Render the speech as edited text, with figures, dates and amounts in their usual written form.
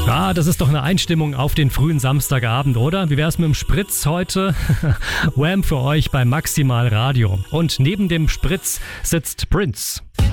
Ja, das ist doch eine Einstimmung auf den frühen Samstagabend, oder? Wie wär's mit dem Spritz heute? Wham für euch bei Maximal Radio. Und neben dem Spritz sitzt Prince.